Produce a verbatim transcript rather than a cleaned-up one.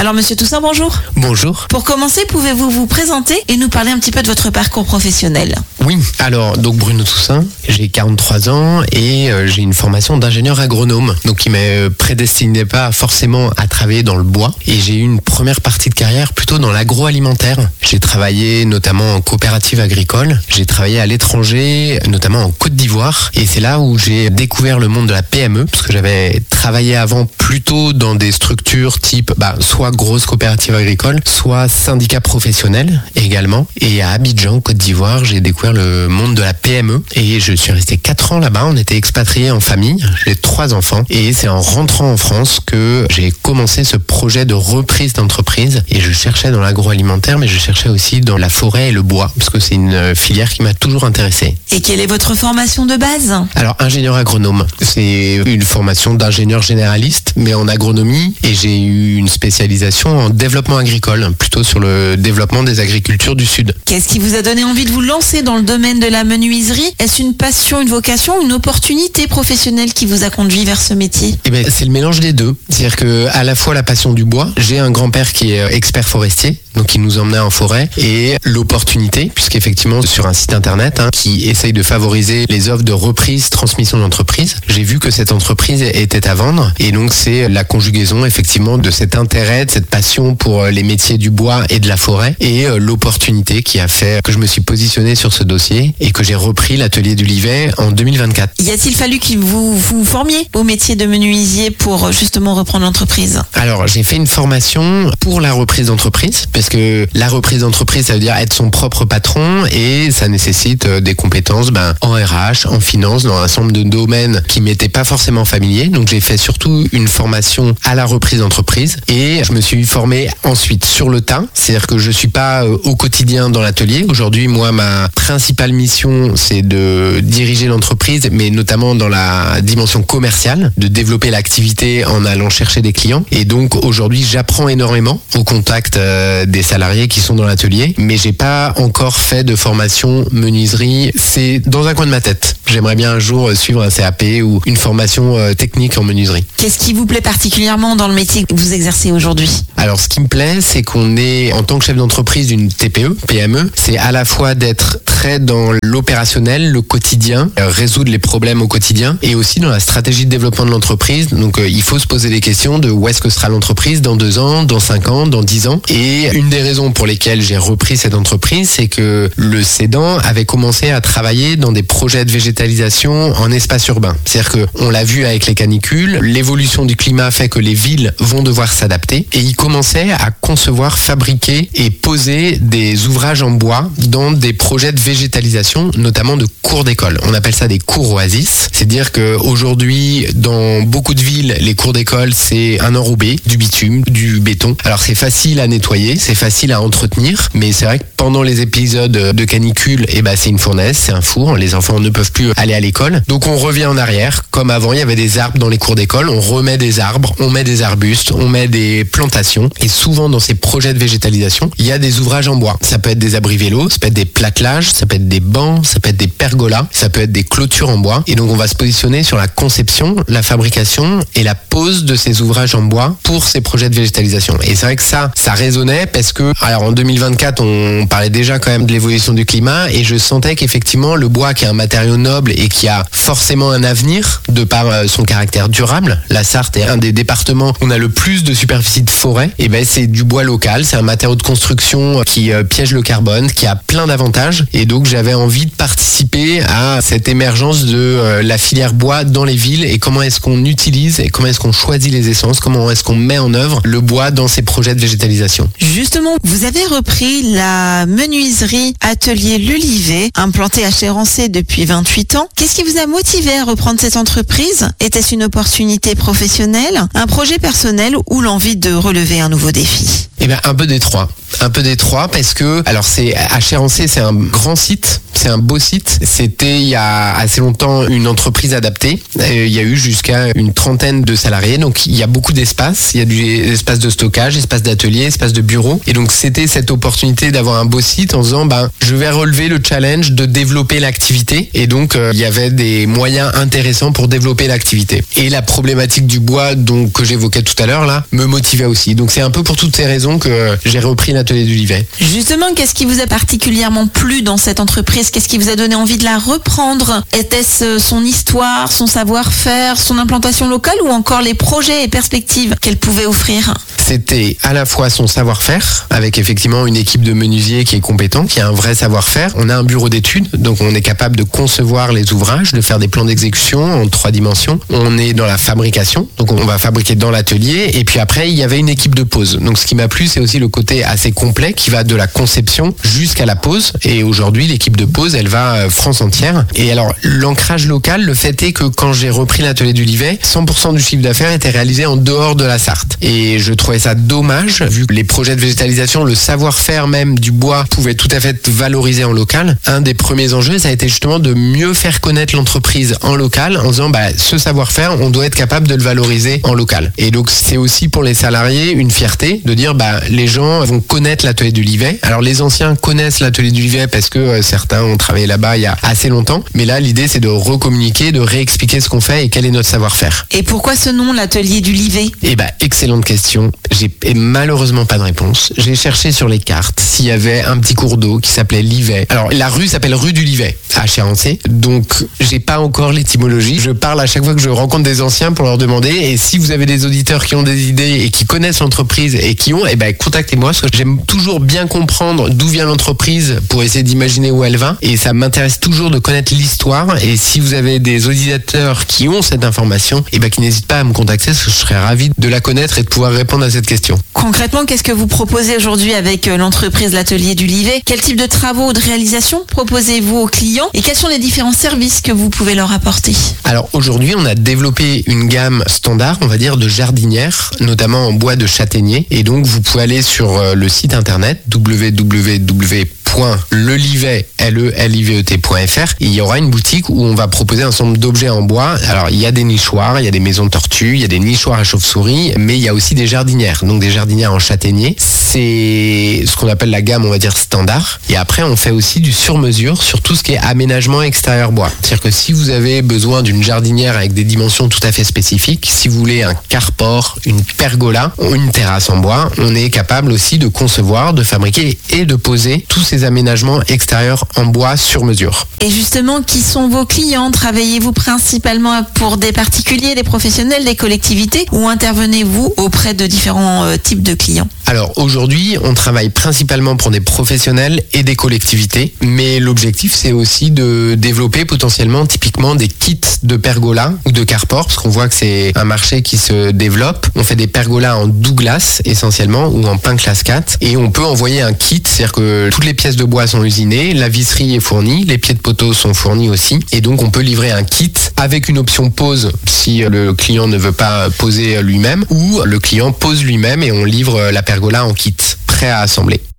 Alors Monsieur Toussaint, bonjour. Bonjour. Pour commencer, pouvez-vous vous présenter et nous parler un petit peu de votre parcours professionnel? Oui, alors donc Bruno Toussaint, j'ai quarante-trois ans et euh, j'ai une formation d'ingénieur agronome, donc qui ne me prédestinait pas forcément à travailler dans le bois. Et j'ai eu une première partie de carrière plutôt dans l'agroalimentaire. J'ai travaillé notamment en coopérative agricole, j'ai travaillé à l'étranger, notamment en Côte d'Ivoire. Et c'est là où j'ai découvert le monde de la P M E, parce que j'avais travaillé avant plutôt dans des structures type bah, soit grosse coopérative agricole, soit syndicat professionnel également. Et à Abidjan, Côte d'Ivoire, j'ai découvert le monde de la P M E et je suis resté quatre ans là-bas. On était expatriés en famille, j'ai trois enfants et c'est en rentrant en France que j'ai commencé ce projet de reprise d'entreprise et je cherchais dans l'agroalimentaire mais je cherchais aussi dans la forêt et le bois parce que c'est une filière qui m'a toujours intéressé. Et quelle est votre formation de base? Alors ingénieur agronome, c'est une formation d'ingénieur généraliste mais en agronomie et j'ai eu une spécialisation en développement agricole, plutôt sur le développement des agricultures du Sud. Qu'est-ce qui vous a donné envie de vous lancer dans le domaine de la menuiserie? Est-ce une passion, une vocation, une opportunité professionnelle qui vous a conduit vers ce métier? Eh ben, c'est le mélange des deux. C'est-à-dire que à la fois la passion du bois, j'ai un grand-père qui est expert forestier, donc il nous emmenait en forêt, et l'opportunité, puisqu'effectivement sur un site internet hein, qui essaye de favoriser les offres de reprise, transmission d'entreprise, j'ai vu que cette entreprise était à vendre, et donc c'est la conjugaison effectivement de cet intérêt, de cette passion pour les métiers du bois et de la forêt, et l'opportunité qui a fait que je me suis positionné sur ce dossier et que j'ai repris l'atelier du Livet en deux mille vingt-quatre. Y a-t-il fallu que vous vous formiez au métier de menuisier pour justement reprendre l'entreprise? Alors j'ai fait une formation pour la reprise d'entreprise, parce que la reprise d'entreprise ça veut dire être son propre patron et ça nécessite des compétences ben, en R H, en finance, dans un ensemble de domaines qui m'étaient pas forcément familiers. Donc j'ai fait surtout une formation à la reprise d'entreprise et je me suis formé ensuite sur le tas, c'est-à-dire que je suis pas au quotidien dans l'atelier. Aujourd'hui moi ma principale mission c'est de diriger l'entreprise mais notamment dans la dimension commerciale, de développer l'activité en allant chercher des clients et donc aujourd'hui j'apprends énormément au contact euh, des salariés qui sont dans l'atelier mais j'ai pas encore fait de formation menuiserie, c'est dans un coin de ma tête. J'aimerais bien un jour suivre un C A P ou une formation euh, technique en menuiserie. Qu'est-ce qui vous plaît particulièrement dans le métier que vous exercez aujourd'hui? Alors ce qui me plaît c'est qu'on est en tant que chef d'entreprise d'une T P E, P M E, c'est à la fois d'être très dans l'opérationnel, le quotidien, euh, résoudre les problèmes au quotidien et aussi dans la stratégie de développement de l'entreprise. Donc euh, il faut se poser des questions de où est-ce que sera l'entreprise dans deux ans, dans cinq ans, dans dix ans. Et une des raisons pour lesquelles j'ai repris cette entreprise, c'est que le cédant avait commencé à travailler dans des projets de végétalisation en espace urbain. C'est-à-dire que on l'a vu avec les canicules, l'évolution du climat fait que les villes vont devoir s'adapter et il commençait à concevoir, fabriquer et poser des ouvrages en bois dans des projets de végétalisation, notamment de cours d'école. On appelle ça des cours oasis. C'est-à-dire qu'aujourd'hui, dans beaucoup de villes, les cours d'école, c'est un enrobé, du bitume, du béton. Alors c'est facile à nettoyer, c'est facile à entretenir, mais c'est vrai que pendant les épisodes de canicule, eh ben, c'est une fournaise, c'est un four, les enfants ne peuvent plus aller à l'école. Donc on revient en arrière, comme avant, il y avait des arbres dans les cours d'école, on remet des arbres, on met des arbustes, on met des plantations, et souvent dans ces projets de végétalisation, il y a des ouvrages en bois. Ça peut être des abris vélos, ça peut être des plattelages, ça peut être des bancs, ça peut être des pergolas, ça peut être des clôtures en bois. Et donc on va se positionner sur la conception, la fabrication et la pose de ces ouvrages en bois pour ces projets de végétalisation. Et c'est vrai que ça, ça résonnait parce que, alors en deux mille vingt-quatre, on parlait déjà quand même de l'évolution du climat et je sentais qu'effectivement le bois qui est un matériau noble et qui a forcément un avenir de par son caractère durable. La Sarthe est un des départements où on a le plus de superficie de forêt. Et ben c'est du bois local, c'est un matériau de construction qui euh, piège le carbone, qui a plein d'avantages. Et donc j'avais envie de participer à cette émergence de euh, la filière bois dans les villes et comment est-ce qu'on utilise et comment est-ce qu'on choisit les essences, comment est-ce qu'on met en œuvre le bois dans ces projets de végétalisation. Justement, vous avez repris la menuiserie Atelier Le Livet, implantée à Chérancé depuis vingt-huit ans. Qu'est-ce qui vous a motivé à reprendre cette entreprise? Était-ce une opportunité professionnelle, un projet personnel ou l'envie de relever un nouveau défi? Et Eh bien, un peu des trois. Un peu des trois parce que, alors c'est à Chérancé, c'est un grand site, c'est un beau site. C'était il y a assez longtemps une entreprise adaptée. Il y a eu jusqu'à une trentaine de salariés, donc il y a beaucoup d'espace. Il y a du espace de stockage, espace d'atelier, espace de bureau. Et donc c'était cette opportunité d'avoir un beau site en disant, ben, je vais relever le challenge de développer l'activité. Et donc euh, il y avait des moyens intéressants pour développer l'activité. Et la problématique du bois, donc que j'évoquais tout à l'heure là, me motivait aussi. Donc c'est un peu pour toutes ces raisons que j'ai repris l'atelier du Livet. Justement, qu'est-ce qui vous a particulièrement plu dans cette entreprise? Qu'est-ce qui vous a donné envie de la reprendre? Était-ce son histoire, son savoir-faire, son implantation locale ou encore les projets et perspectives qu'elle pouvait offrir? C'était à la fois son savoir-faire, avec effectivement une équipe de menuisiers qui est compétente, qui a un vrai savoir-faire. On a un bureau d'études, donc on est capable de concevoir les ouvrages, de faire des plans d'exécution en trois dimensions. On est dans la fabrication, donc on va fabriquer dans l'atelier. Et puis après, il y avait une équipe de pose. Donc ce qui m'a plu, c'est aussi le côté assez complet qui va de la conception jusqu'à la pose. Et aujourd'hui, l'équipe de pose, elle va France entière. Et alors, l'ancrage local, le fait est que quand j'ai repris l'atelier du Livet, cent pour cent du chiffre d'affaires était réalisé en dehors de la Sarthe. Et je trouvais ça dommage, vu que les projets de végétalisation, le savoir-faire même du bois pouvait tout à fait être valorisé en local. Un des premiers enjeux, ça a été justement de mieux faire connaître l'entreprise en local, en disant, bah, ce savoir-faire, on doit être capable de le valoriser en local. Et donc, c'est aussi pour les salariés une fierté de dire, bah, les gens vont connaître l'atelier du Livet. Alors, les anciens connaissent l'atelier du Livet parce que euh, certains ont travaillé là-bas il y a assez longtemps. Mais là, l'idée, c'est de recommuniquer, de réexpliquer ce qu'on fait et quel est notre savoir-faire. Et pourquoi ce nom, l'atelier du Livet? Eh bah, excellente question. J'ai malheureusement pas de réponse. J'ai cherché sur les cartes s'il y avait un petit cours d'eau qui s'appelait Livet. Alors, la rue s'appelle rue du Livet à Chérancé. Donc, j'ai pas encore l'étymologie. Je parle à chaque fois que je rencontre des anciens pour leur demander. Et si vous avez des auditeurs qui ont des idées et qui connaissent l'entreprise et qui ont, eh ben, contactez-moi parce que j'aime toujours bien comprendre d'où vient l'entreprise pour essayer d'imaginer où elle va. Et ça m'intéresse toujours de connaître l'histoire. Et si vous avez des auditeurs qui ont cette information, eh ben, qui n'hésitent pas à me contacter parce que je serais ravi de la connaître et de pouvoir répondre à cette question. Concrètement, qu'est-ce que vous proposez aujourd'hui avec l'entreprise L'Atelier du Livet? Quel type de travaux ou de réalisation proposez-vous aux clients et quels sont les différents services que vous pouvez leur apporter? Alors aujourd'hui, on a développé une gamme standard, on va dire, de jardinières, notamment en bois de châtaignier. Et donc, vous pouvez aller sur le site internet w w w point lelivet point f r. Il y aura une boutique où on va proposer un certain nombre d'objets en bois. Alors, il y a des nichoirs, il y a des maisons de tortues, il y a des nichoirs à chauves-souris, mais il y a aussi des jardinières, donc des jardinières en châtaignier. C'est ce qu'on appelle la gamme, on va dire, standard. Et après, on fait aussi du sur-mesure sur tout ce qui est aménagement extérieur bois. C'est-à-dire que si vous avez besoin d'une jardinière avec des dimensions tout à fait spécifiques, si vous voulez un carport, une pergola, une terrasse en bois, on est capable aussi de concevoir, de fabriquer et de poser tous ces aménagements extérieurs en bois sur mesure. Et justement, qui sont vos clients? Travaillez-vous principalement pour des particuliers, des professionnels, des collectivités ou intervenez-vous auprès de différents euh, types de clients? Alors aujourd'hui, on travaille principalement pour des professionnels et des collectivités, mais l'objectif c'est aussi de développer potentiellement typiquement des kits de pergola ou de carport, parce qu'on voit que c'est un marché qui se développe. On fait des pergolas en Douglas essentiellement ou en pin classe quatre et on peut envoyer un kit, c'est-à-dire que toutes les pièces de bois sont usinées, la visserie est fournie, les pieds de poteau sont fournis aussi et donc on peut livrer un kit avec une option pose si le client ne veut pas poser lui-même ou le client pose lui-même et on livre la pergola en kit, prêt à assembler.